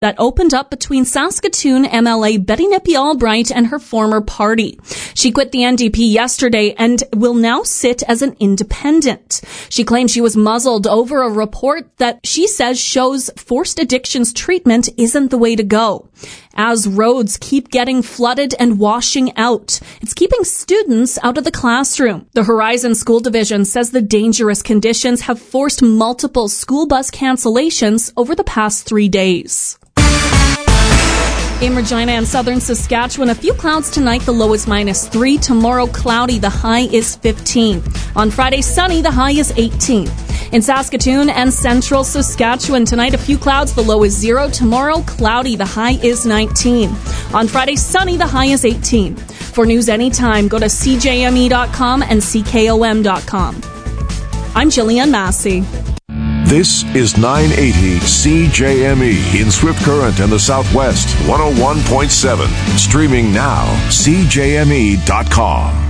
that opened up between Saskatoon MLA Betty Nippy Albright and her former party. She quit the NDP yesterday and will now sit as an independent. She claims she was muzzled over a report that she says shows forced addictions treatment isn't the way to go. As roads keep getting flooded and washing out, it's keeping students out of the classroom. The Horizon School Division says the dangerous conditions have forced multiple school bus cancellations over the past 3 days. In Regina and southern Saskatchewan, a few clouds tonight, the low is -3. Tomorrow, cloudy, the high is 15. On Friday, sunny, the high is 18. In Saskatoon and central Saskatchewan, tonight, a few clouds, the low is 0. Tomorrow, cloudy, the high is 19. On Friday, sunny, the high is 18. For news anytime, go to CJME.com and CKOM.com. I'm Jillian Massey. This is 980 CJME in Swift Current and the Southwest, 101.7. Streaming now, CJME.com.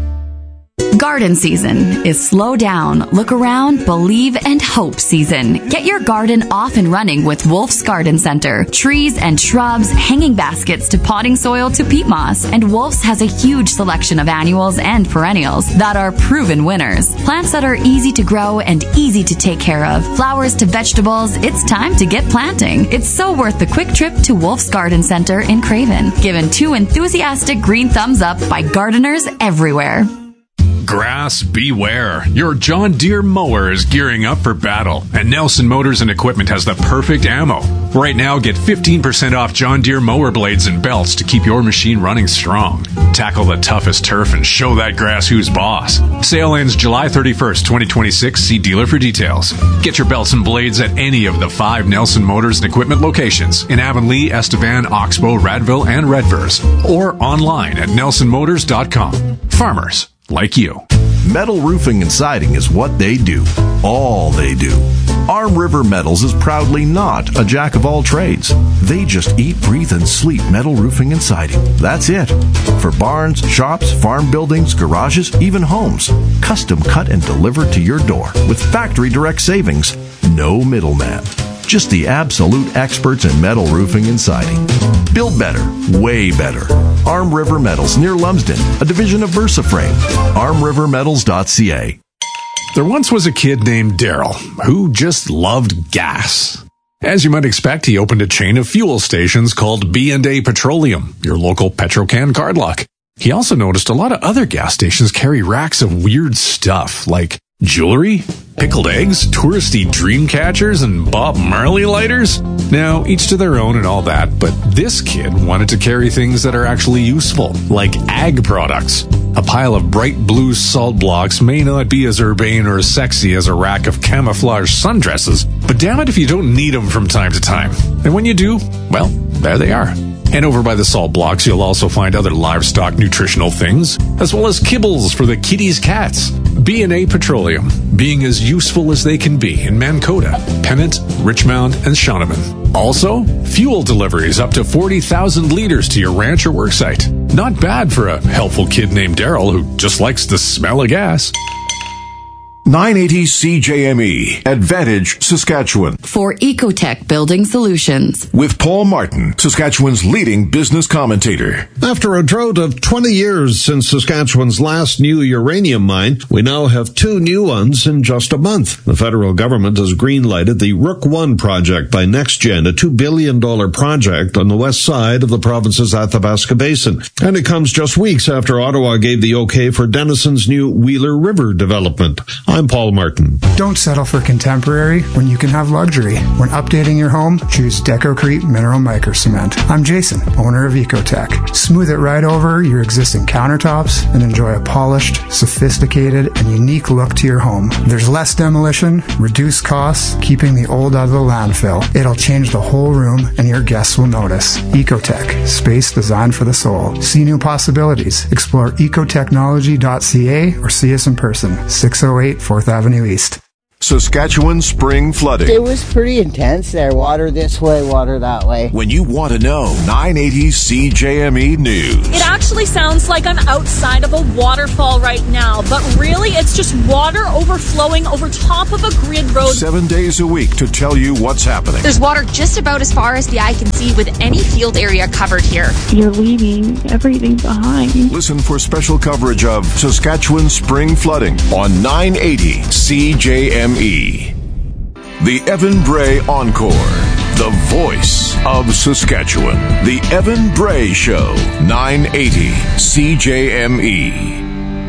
Garden season is slow down, look around, believe, and hope season. Get your garden off and running with Wolf's Garden Center. Trees and shrubs, hanging baskets to potting soil to peat moss. And Wolf's has a huge selection of annuals and perennials that are proven winners. Plants that are easy to grow and easy to take care of. Flowers to vegetables, it's time to get planting. It's so worth the quick trip to Wolf's Garden Center in Craven. Given 2 enthusiastic green thumbs up by gardeners everywhere. Grass beware. Your John Deere mower is gearing up for battle, and Nelson Motors and Equipment has the perfect ammo. Right now, get 15% off John Deere mower blades and belts to keep your machine running strong. Tackle the toughest turf and show that grass who's boss. Sale ends July 31st, 2026. See dealer for details. Get your belts and blades at any of the 5 Nelson Motors and Equipment locations in Avonlea, Estevan, Oxbow, Radville, and Redvers, or online at nelsonmotors.com. Farmers like you. Metal roofing and siding is what they do. All they do. Arm River Metals is proudly not a jack of all trades. They just eat, breathe, and sleep metal roofing and siding. That's it. For barns, shops, farm buildings, garages, even homes. Custom cut and delivered to your door with factory direct savings. No middleman. Just the absolute experts in metal roofing and siding. Build better, way better. Arm River Metals near Lumsden, a division of VersaFrame. ArmRiverMetals.ca. There once was a kid named Daryl who just loved gas. As you might expect, he opened a chain of fuel stations called B&A Petroleum, your local Petrocan card lock. He also noticed a lot of other gas stations carry racks of weird stuff like jewelry, pickled eggs, touristy dream catchers, and Bob Marley lighters. Now, each to their own and all that, but this kid wanted to carry things that are actually useful, like ag products. A pile of bright blue salt blocks may not be as urbane or as sexy as a rack of camouflage sundresses, but damn it if you don't need them from time to time. And when you do, well, there they are. And over by the salt blocks, you'll also find other livestock nutritional things, as well as kibbles for the kitties' cats. B&A Petroleum, being as useful as they can be in Mankota, Pennant, Richmond, and Shaunavon. Also, fuel deliveries up to 40,000 liters to your ranch or worksite. Not bad for a helpful kid named Daryl who just likes the smell of gas. 980 CJME, Advantage, Saskatchewan. For Ecotech Building Solutions. With Paul Martin, Saskatchewan's leading business commentator. After a drought of 20 years since Saskatchewan's last new uranium mine, we now have 2 new ones in just a month. The federal government has green-lighted the Rook 1 project by NextGen, a $2 billion project on the west side of the province's Athabasca Basin. And it comes just weeks after Ottawa gave the okay for Denison's new Wheeler River development. I'm Paul Martin. Don't settle for contemporary when you can have luxury. When updating your home, choose Decocrete Mineral Micro Cement. I'm Jason, owner of Ecotech. Smooth it right over your existing countertops and enjoy a polished, sophisticated, and unique look to your home. There's less demolition, reduced costs, keeping the old out of the landfill. It'll change the whole room and your guests will notice. Ecotech, space designed for the soul. See new possibilities. Explore ecotechnology.ca or see us in person, 608 4th Avenue East. Saskatchewan spring flooding. It was pretty intense there. Water this way, water that way. When you want to know, 980 CJME News. It actually sounds like I'm outside of a waterfall right now, but really it's just water overflowing over top of a grid road. 7 days a week to tell you what's happening. There's water just about as far as the eye can see with any field area covered here. You're leaving everything behind. Listen for special coverage of Saskatchewan spring flooding on 980 CJME. The Evan Bray Encore. The voice of Saskatchewan. The Evan Bray Show. 980 CJME.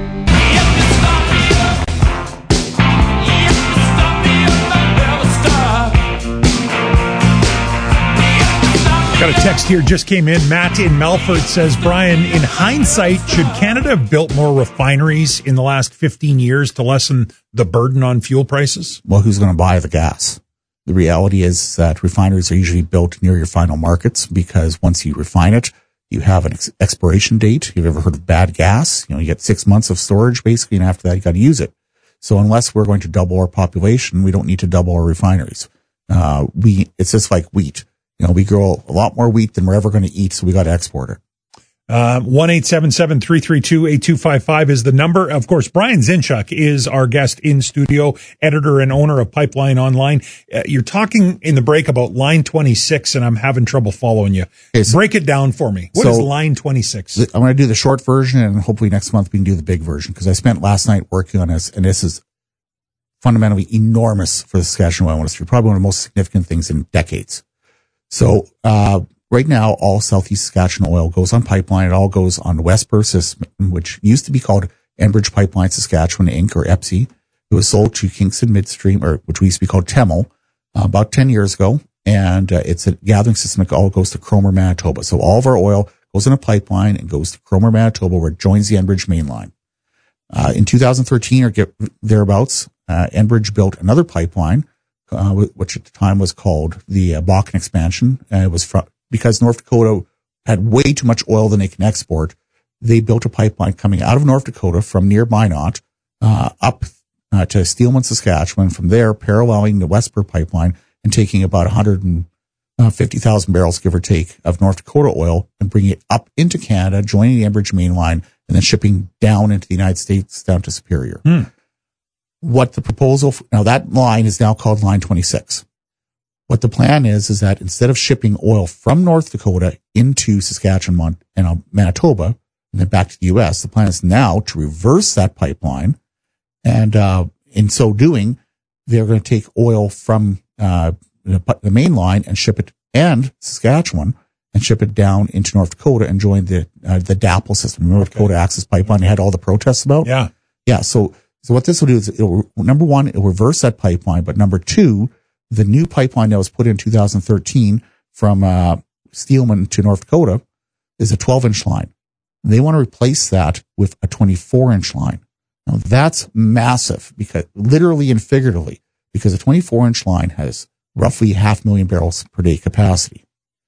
Got a text here, just came in. Matt in Melfort says, Brian, in hindsight, should Canada have built more refineries in the last 15 years to lessen the burden on fuel prices? Well, who's going to buy the gas? The reality is that refineries are usually built near your final markets because once you refine it, you have an expiration date. You've ever heard of bad gas? You get 6 months of storage basically, and after that, you got to use it. So unless we're going to double our population, we don't need to double our refineries. It's just like wheat. We grow a lot more wheat than we're ever going to eat, so we got to export it. 1-877-332-8255 is the number. Of course, Brian Zinchuk is our guest in studio, editor and owner of Pipeline Online. You're talking in the break about Line 26, and I'm having trouble following you. Okay, so break it down for me. What is Line 26? I'm going to do the short version, and hopefully next month we can do the big version, because I spent last night working on this, and this is fundamentally enormous for the Saskatchewan oil industry, probably one of the most significant things in decades. So, right now, all Southeast Saskatchewan oil goes on pipeline. It all goes on the Westpur system, which used to be called Enbridge Pipeline Saskatchewan Inc. or EPSI. It was sold to Kingston Midstream, or which we used to be called Temmel, about 10 years ago. And, it's a gathering system that all goes to Cromer, Manitoba. So all of our oil goes in a pipeline and goes to Cromer, Manitoba, where it joins the Enbridge main line. In 2013 or thereabouts, Enbridge built another pipeline, which at the time was called the Bakken expansion. And it was because North Dakota had way too much oil than they can export. They built a pipeline coming out of North Dakota from near Minot, up to Steelman, Saskatchewan. From there, paralleling the Westpur pipeline and taking about 150,000 barrels, give or take, of North Dakota oil and bringing it up into Canada, joining the Enbridge main line, and then shipping down into the United States, down to Superior. What the proposal, now that line is now called Line 26. What the plan is that instead of shipping oil from North Dakota into Saskatchewan and Manitoba and then back to the U.S., the plan is now to reverse that pipeline. And in so doing, they're going to take oil from the main line and ship it, and Saskatchewan, and ship it down into North Dakota and join the DAPL system, North Dakota Access Pipeline. They had all the protests about. Yeah. So what this will do is, number one, it'll reverse that pipeline. But number two, the new pipeline that was put in 2013 from Steelman to North Dakota is a 12-inch line. They want to replace that with a 24-inch line. Now that's massive, because literally and figuratively, because a 24-inch line has roughly 500,000 barrels per day capacity.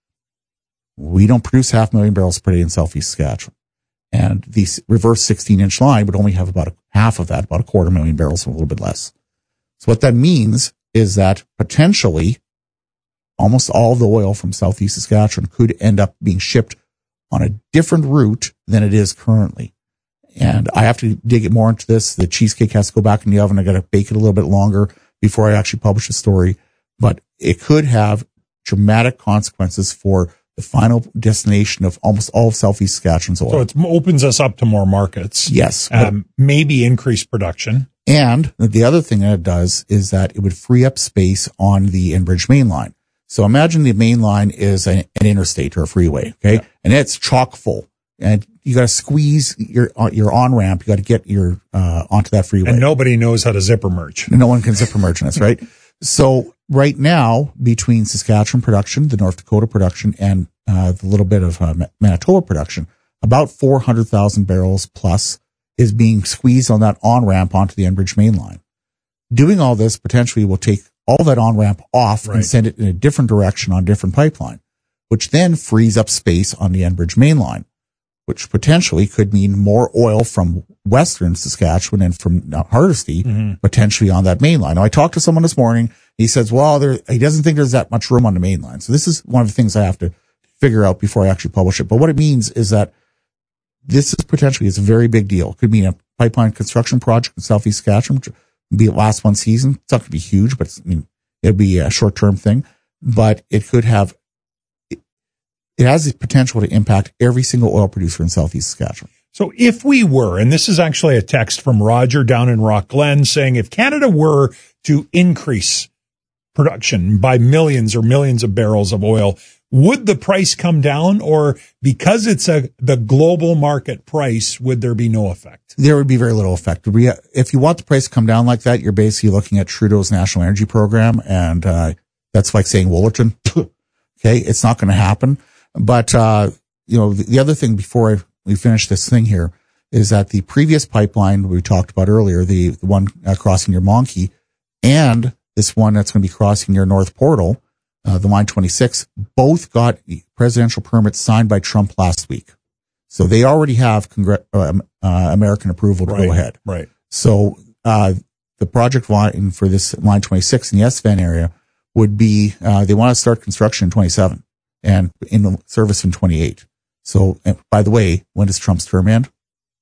We don't produce 500,000 barrels per day in Southeast Saskatchewan. And the reverse 16-inch line would only have about half of that, about 250,000 barrels, or a little bit less. So what that means is that potentially almost all the oil from Southeast Saskatchewan could end up being shipped on a different route than it is currently. And I have to dig more into this. The cheesecake has to go back in the oven. I got to bake it a little bit longer before I actually publish the story. But it could have dramatic consequences for the final destination of almost all of Southeast Saskatchewan's oil. So it opens us up to more markets. Yes. Maybe increased production. And the other thing that it does is that it would free up space on the Enbridge main line. So imagine the main line is an interstate or a freeway, okay? Yeah. And it's chock full. And you got to squeeze your on-ramp. You got to get your onto that freeway. And nobody knows how to zipper merge. No one can zipper merge on this, right? So right now, between Saskatchewan production, the North Dakota production, and the little bit of Manitoba production, about 400,000 barrels plus is being squeezed on that on-ramp onto the Enbridge main line. Doing all this potentially will take all that on-ramp off and send it in a different direction on a different pipeline, which then frees up space on the Enbridge main line. which potentially could mean more oil from Western Saskatchewan and from Hardisty, potentially on that main line. Now, I talked to someone this morning. He says, well, he doesn't think there's that much room on the main line. So this is one of the things I have to figure out before I actually publish it. But what it means is that this is potentially, it's a very big deal. It could mean a pipeline construction project in Southeast Saskatchewan, be it last one season. It's not going to be huge, but it'd be a short-term thing. But it could have, it has the potential to impact every single oil producer in Southeast Saskatchewan. So if we were, and this is actually a text from Roger down in Rock Glen saying, if Canada were to increase production by millions or millions of barrels of oil, would the price come down, or because it's the global market price, would there be no effect? There would be very little effect. If you want the price to come down like that, you're basically looking at Trudeau's National Energy Program, and that's like saying Wollerton. Okay, it's not going to happen. But the other thing before we finish this thing here is that the previous pipeline we talked about earlier, the one crossing near Monkey, and this one that's going to be crossing near North Portal, the Line 26, both got presidential permits signed by Trump last week. So they already have American approval to go ahead. Right. So the project line for this Line 26 in the SVN area would be, they want to start construction in 27 and in service in 28. So, by the way, when does Trump's term end?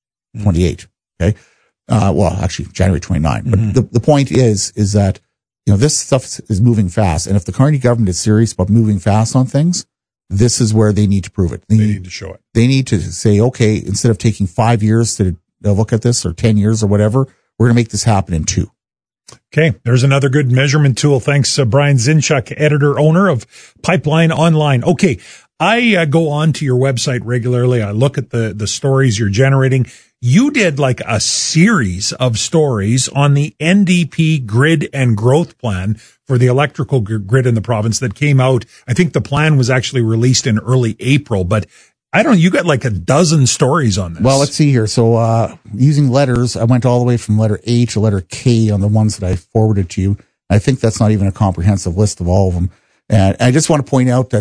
28. Okay. Well, actually January 29. But the point is that, this stuff is moving fast. And if the Carney government is serious about moving fast on things, this is where they need to prove it. They need to show it. They need to say, okay, instead of taking 5 years to look at this, or 10 years or whatever, we're going to make this happen in 2. Okay, there's another good measurement tool. Thanks, Brian Zinchuk, editor, owner of Pipeline Online. Okay, I go on to your website regularly. I look at the stories you're generating. You did like a series of stories on the NDP grid and growth plan for the electrical grid in the province that came out. I think the plan was actually released in early April, but you got like a dozen stories on this. Well, let's see here. So, using letters, I went all the way from letter A to letter K on the ones that I forwarded to you. I think that's not even a comprehensive list of all of them. And I just want to point out that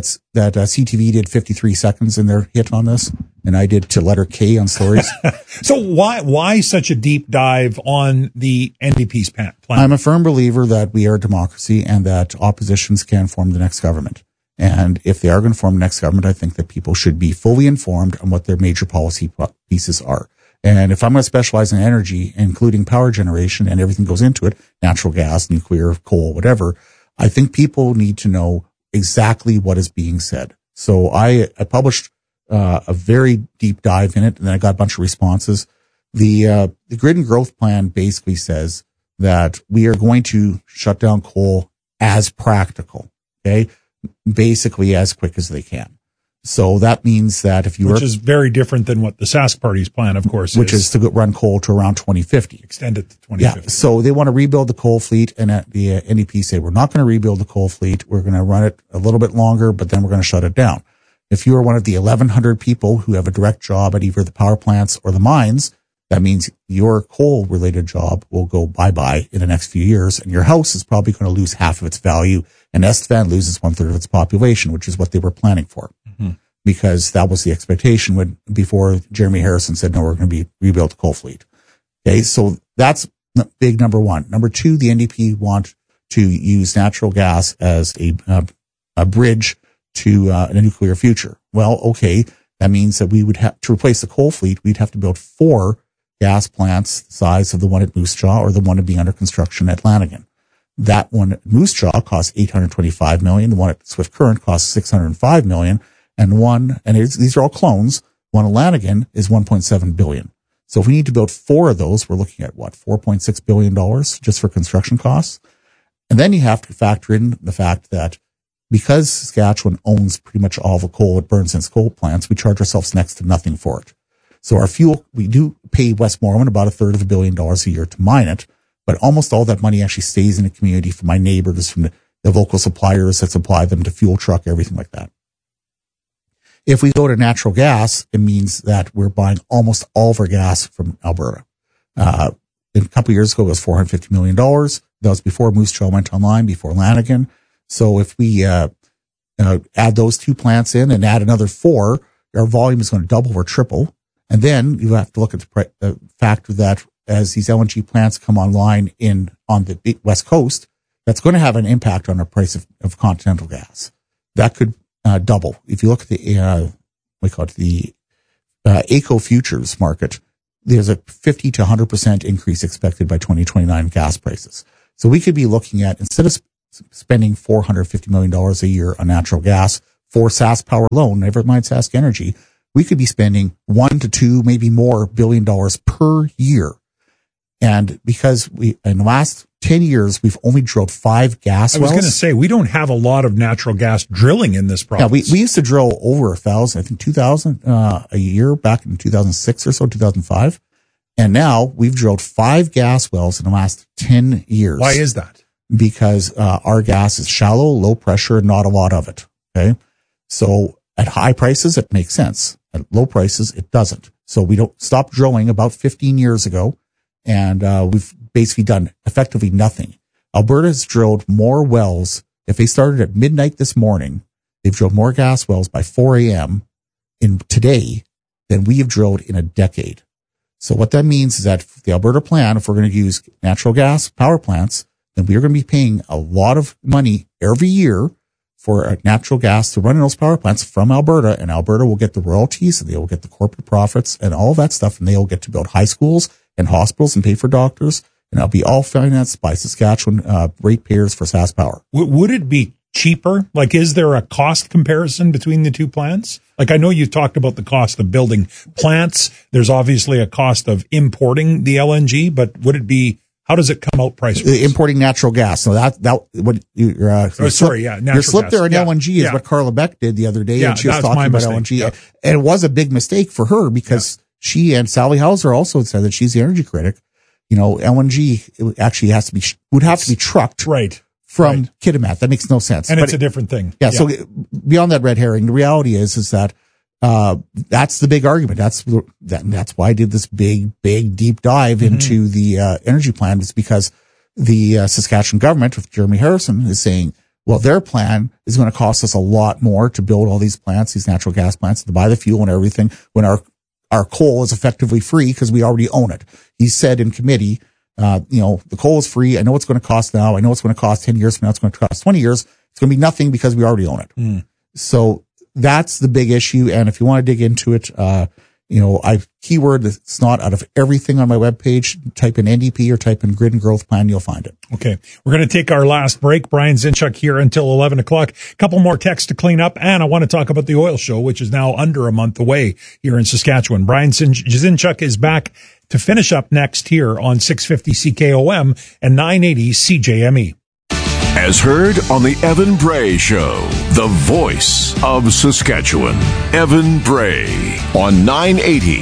CTV did 53 seconds in their hit on this, and I did to letter K on stories. So why such a deep dive on the NDP's plan? I'm a firm believer that we are a democracy and that oppositions can form the next government. And if they are going to form the next government, I think that people should be fully informed on what their major policy pieces are. And if I'm going to specialize in energy, including power generation and everything goes into it, natural gas, nuclear, coal, whatever, I think people need to know exactly what is being said. So I published a very deep dive in it, and then I got a bunch of responses. The grid and growth plan basically says that we are going to shut down coal as practical, okay? Basically as quick as they can. So that means that which is very different than what the Sask Party's plan, of course, which is to run coal to around 2050. Extend it to 2050. Yeah. So they want to rebuild the coal fleet, and the NDP say, we're not going to rebuild the coal fleet. We're going to run it a little bit longer, but then we're going to shut it down. If you are one of the 1,100 people who have a direct job at either the power plants or the mines, that means your coal related job will go bye-bye in the next few years, and your house is probably going to lose half of its value, and Estevan loses 1/3 of its population, which is what they were planning for. Because that was the expectation before Jeremy Harrison said, no, we're going to rebuild the coal fleet. Okay. So that's big number one. Number two, the NDP want to use natural gas as a bridge to a nuclear future. Well, okay. That means that we would have to replace the coal fleet. We'd have to build 4 gas plants the size of the one at Moose Jaw or the one to be under construction at Lanigan. That one at Moose Jaw costs $825 million. The one at Swift Current costs $605 million. And these are all clones. One at Lanigan is $1.7 billion. So if we need to build 4 of those, we're looking at $4.6 billion just for construction costs. And then you have to factor in the fact that because Saskatchewan owns pretty much all the coal it burns in its coal plants, we charge ourselves next to nothing for it. So our fuel, we do pay Westmorland about $1/3 billion a year to mine it, but almost all that money actually stays in the community from my neighbors, from the local suppliers that supply them to fuel truck, everything like that. If we go to natural gas, it means that we're buying almost all of our gas from Alberta. A couple of years ago, it was $450 million. That was before Moose Jaw went online, before Lanigan. So if we add those 2 plants in and add another 4, our volume is going to double or triple. And then you have to look at the factor that as these LNG plants come online on the West Coast, that's going to have an impact on the price of continental gas. That could double. If you look at the AECO futures market, there's a 50 to 100% increase expected by 2029 gas prices. So we could be looking at, instead of spending $450 million a year on natural gas for SaskPower alone, never mind Sask Energy, we could be spending $1 to $2, maybe more $billion per year. And because in the last 10 years, we've only drilled 5 gas wells. I was going to say, we don't have a lot of natural gas drilling in this province. Yeah, we used to drill over 1,000, I think 2,000 a year back in 2006 or so, 2005. And now we've drilled 5 gas wells in the last 10 years. Why is that? Because our gas is shallow, low pressure, not a lot of it. Okay. So at high prices, it makes sense. At low prices, it doesn't. So we don't stop drilling about 15 years ago. And we've basically done effectively nothing. Alberta's drilled more wells. If they started at midnight this morning, they've drilled more gas wells by 4 a.m. in today than we have drilled in a decade. So what that means is that the Alberta plan, if we're going to use natural gas power plants, then we are going to be paying a lot of money every year for natural gas to run in those power plants from Alberta, and Alberta will get the royalties, and they will get the corporate profits and all that stuff, and they will get to build high schools and hospitals and pay for doctors, and it'll be all financed by Saskatchewan ratepayers for SaskPower. Would it be cheaper? Like, is there a cost comparison between the two plants? Like, I know you talked about the cost of building plants. There's obviously a cost of importing the LNG, but would it be, how does it come out price-wise? Importing natural gas. So what your slip there on LNG is what Carla Beck did the other day, and she was talking about LNG. Yeah. And it was a big mistake for her because she and Sally Hauser also said that she's the energy critic. You know, LNG actually would have to be trucked from Kitimat. That makes no sense. And it's a different thing. Yeah. So beyond that red herring, the reality is that that's the big argument. That's why I did this big deep dive into the energy plan, is because the Saskatchewan government with Jeremy Harrison is saying, well, their plan is going to cost us a lot more to build all these plants, these natural gas plants, to buy the fuel and everything, when our coal is effectively free because we already own it. He said in committee, the coal is free. I know it's going to cost now. I know it's going to cost 10 years from now. It's going to cost 20 years. It's going to be nothing because we already own it. So that's the big issue. And if you want to dig into it, I've keyword that's not out of everything on my webpage. Type in NDP or type in Grid and Growth Plan. You'll find it. Okay. We're going to take our last break. Brian Zinchuk here until 11 o'clock. A couple more texts to clean up. And I want to talk about the oil show, which is now under a month away here in Saskatchewan. Brian Zinchuk is back to finish up next here on 650 CKOM and 980 CJME. As heard on the Evan Bray Show, the voice of Saskatchewan. Evan Bray on 980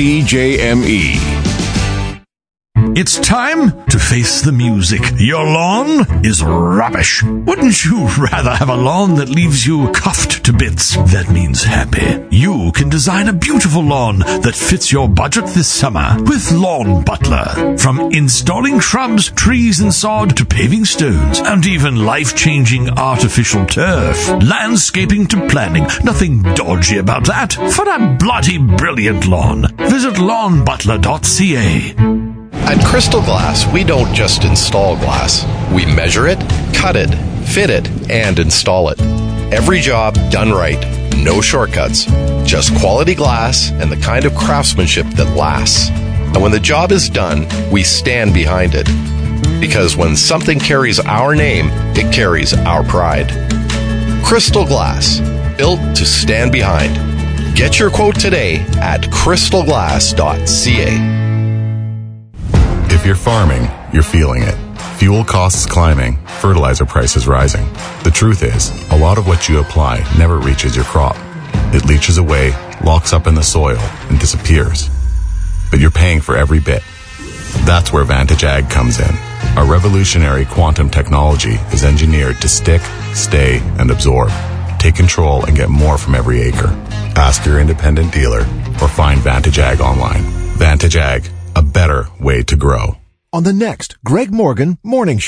CJME. It's time to face the music. Your lawn is rubbish. Wouldn't you rather have a lawn that leaves you cuffed to bits? That means happy. You can design a beautiful lawn that fits your budget this summer with Lawn Butler. From installing shrubs, trees and sod to paving stones and even life-changing artificial turf. Landscaping to planning. Nothing dodgy about that. For a bloody brilliant lawn, visit lawnbutler.ca. At Crystal Glass, we don't just install glass. We measure it, cut it, fit it, and install it. Every job done right. No shortcuts. Just quality glass and the kind of craftsmanship that lasts. And when the job is done, we stand behind it. Because when something carries our name, it carries our pride. Crystal Glass. Built to stand behind. Get your quote today at crystalglass.ca. If you're farming, you're feeling it. Fuel costs climbing, fertilizer prices rising. The truth is, a lot of what you apply never reaches your crop. It leaches away, locks up in the soil, and disappears. But you're paying for every bit. That's where Vantage Ag comes in. Our revolutionary quantum technology is engineered to stick, stay, and absorb. Take control and get more from every acre. Ask your independent dealer or find Vantage Ag online. Vantage Ag, a better way to grow. On the next Greg Morgan Morning Show.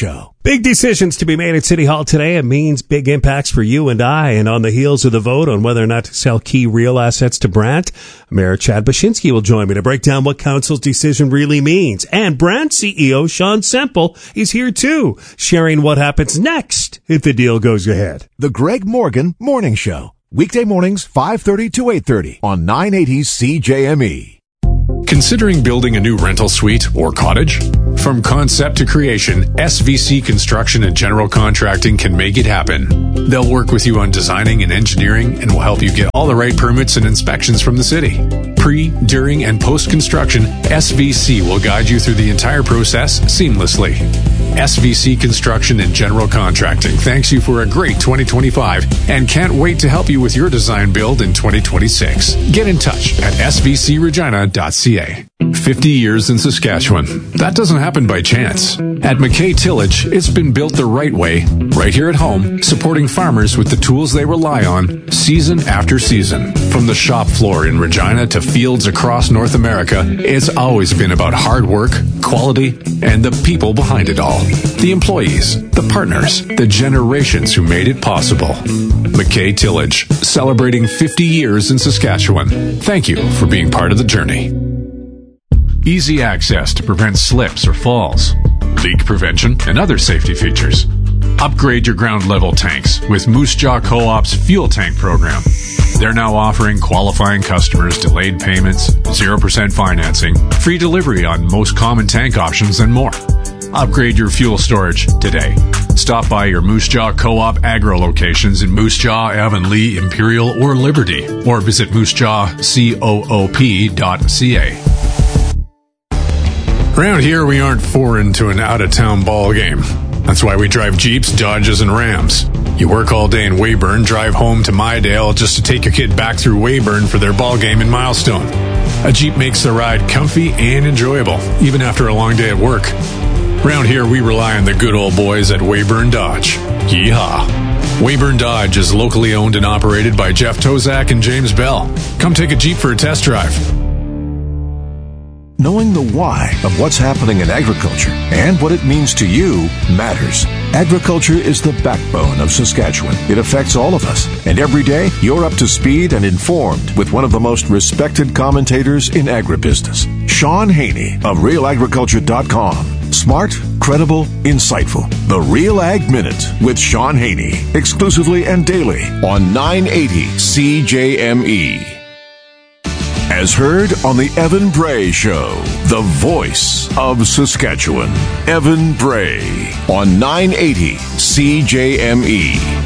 Big decisions to be made at City Hall today. It means big impacts for you and I. And on the heels of the vote on whether or not to sell key real assets to Brandt, Mayor Chad Bashinsky will join me to break down what council's decision really means. And Brandt CEO Sean Semple is here too, sharing what happens next if the deal goes ahead. The Greg Morgan Morning Show. Weekday mornings, 5:30 to 8:30 on 980 CJME. Considering building a new rental suite or cottage? From concept to creation, SVC Construction and General Contracting can make it happen. They'll work with you on designing and engineering and will help you get all the right permits and inspections from the city. Pre, during, and post-construction, SVC will guide you through the entire process seamlessly. SVC Construction and General Contracting thanks you for a great 2025 and can't wait to help you with your design build in 2026. Get in touch at svcregina.ca. 50 years in Saskatchewan. That doesn't happen by chance. At McKay Tillage, it's been built the right way, right here at home, supporting farmers with the tools they rely on season after season. From the shop floor in Regina to fields across North America, it's always been about hard work, quality, and the people behind it all. The employees, the partners, the generations who made it possible. McKay Tillage, celebrating 50 years in Saskatchewan. Thank you for being part of the journey. Easy access to prevent slips or falls, leak prevention, and other safety features. Upgrade your ground level tanks with Moose Jaw Co-op's fuel tank program. They're now offering qualifying customers delayed payments, 0% financing, free delivery on most common tank options, and more. Upgrade your fuel storage today. Stop by your Moose Jaw Co-op agro locations in Moose Jaw, Avonlea, Imperial, or Liberty, or visit moosejawcoop.ca. Around here, we aren't foreign to an out-of-town ball game. That's why we drive Jeeps, Dodges, and Rams. You work all day in Weyburn, drive home to Mydale just to take your kid back through Weyburn for their ball game in Milestone. A Jeep makes the ride comfy and enjoyable, even after a long day at work. Around here, we rely on the good old boys at Weyburn Dodge. Yeehaw! Weyburn Dodge is locally owned and operated by Jeff Tozak and James Bell. Come take a Jeep for a test drive. Knowing the why of what's happening in agriculture and what it means to you matters. Agriculture is the backbone of Saskatchewan. It affects all of us. And every day, you're up to speed and informed with one of the most respected commentators in agribusiness, Sean Haney of RealAgriculture.com. Smart, credible, insightful. The Real Ag Minute with Sean Haney. Exclusively and daily on 980 CJME. As heard on the Evan Bray Show, the voice of Saskatchewan. Evan Bray on 980 CJME.